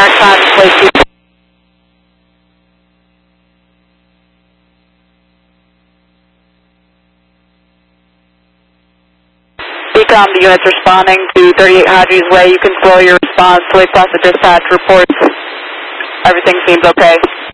American time, place 2. Decom, the unit's responding to 38 Hodges Way. You can slow your response to request a dispatch reports. Everything seems okay.